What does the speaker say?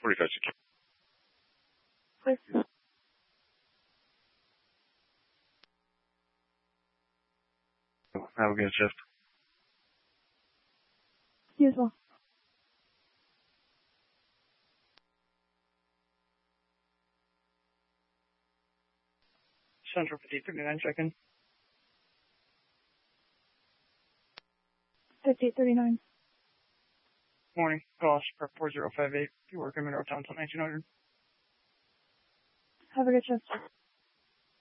45 secure. Please. Have a good shift. You as well. Central 5839, check-in. 5839. Morning. Call Prep 4058. You work in Monroe Town till 1900. Have a good shift.